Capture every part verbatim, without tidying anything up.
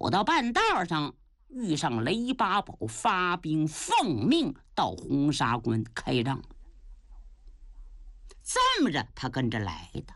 走到半道上，遇上雷八宝发兵奉命到红沙关开仗。这么着他跟着来的，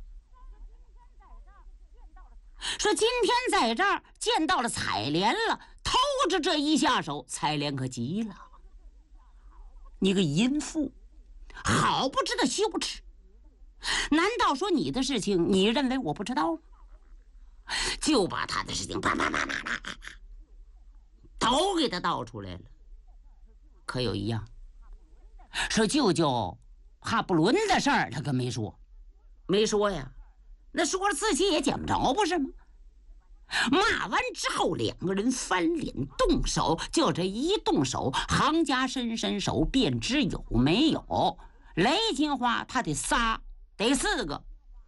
说今天在这儿见到了采莲了，偷着这一下手，采莲可急了。你个淫妇，好不知道羞耻！难道说你的事情你认为我不知道吗？就把他的事情啪啪啪啪啪啪都给他道出来了。可有一样，说舅舅哈布伦的事儿他可没说。没说呀，那说了自己也捡不着，不是吗？骂完之后，两个人翻脸动手，就这一动手，行家伸伸手便知有没有。雷金花他得仨，得四个。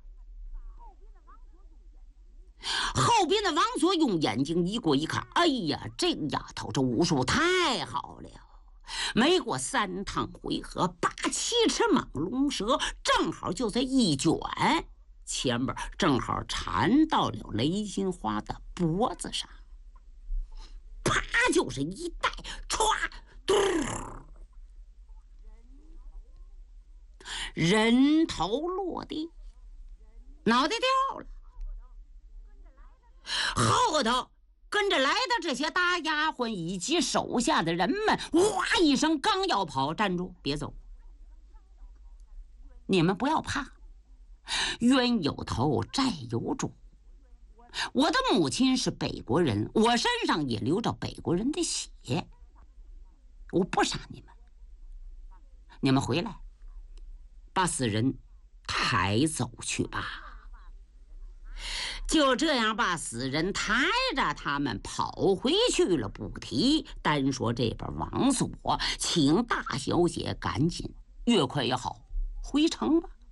后边的王佐用眼睛一过一看，哎呀，这个丫头这武术太好了！没过三趟回合，八七尺蟒龙蛇正好就在一卷，前面正好缠到了雷金花的脖子上，啪就是一带，歘，嘟，人头落地，脑袋掉了。后头跟着来的这些大丫鬟以及手下的人们，哇一声刚要跑，站住，别走，你们不要怕，冤有头债有主。我的母亲是北国人，我身上也流着北国人的血，我不杀你们，你们回来把死人抬走去吧。就这样把死人抬着他们跑回去了不提，单说这边王佐请大小姐赶紧越快越好回城吧。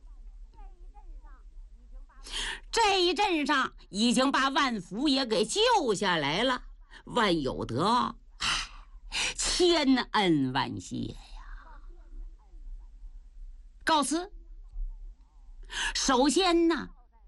这一阵上已经把万福也给救下来了，万有德千恩万谢呀。告辞。首先呢，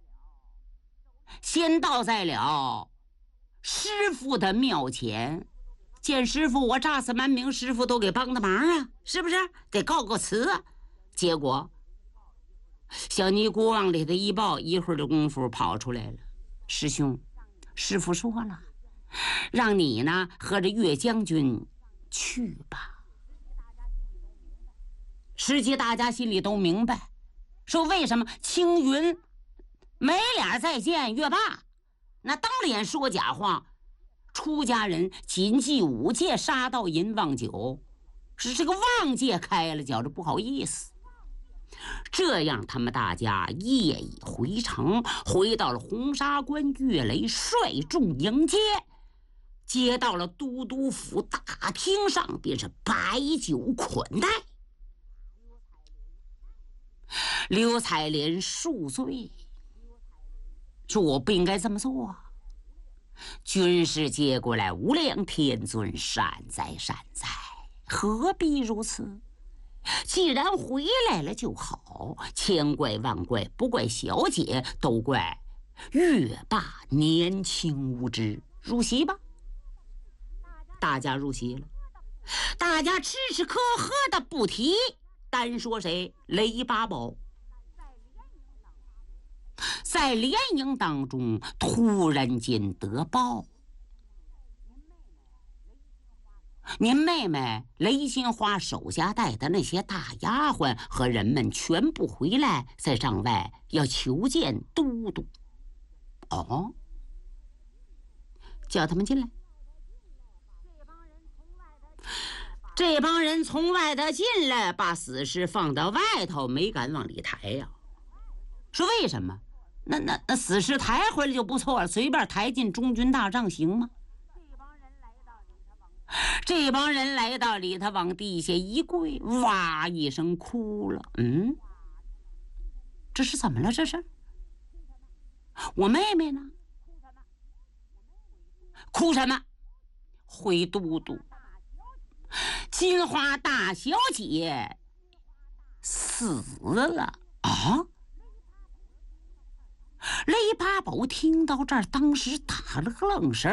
先到在了师傅的庙前，见师傅，我炸死蛮名师傅都给帮的忙啊，是不是得告个辞啊？结果小尼姑往里头一抱，一会儿的功夫跑出来了，师兄，师傅说了，让你呢和着岳将军去吧。实际大家心里都明白，说为什么青云没脸再见岳霸，那当脸说假话，出家人谨记五戒，杀盗淫妄酒，是这个妄戒开了，觉着不好意思。这样他们大家夜已回城，回到了红沙关，岳雷率众迎接，接到了都督府大厅上，便是摆酒款待。刘彩莲恕罪，说我不应该这么做，军师接过来，无量天尊善哉善哉，何必如此？既然回来了就好，千怪万怪不怪小姐，都怪岳霸年轻无知。入席吧。大家入席了，大家吃吃喝喝的不提，单说谁？雷八宝。在联营当中突然间得报，您妹妹雷金花手下带的那些大丫鬟和人们全部回来，在帐外要求见都督。哦，叫他们进来。这帮人从外头进来，把死尸放到外头，没敢往里抬呀。说为什么？那那那死尸抬回来就不错了，随便抬进中军大帐行吗？这帮人来到里头，往地下一跪，哇一声哭了。嗯，这是怎么了？这是我妹妹呢？哭什么？回都督，金花大小姐死了啊！雷八宝听到这儿，当时打了个愣神，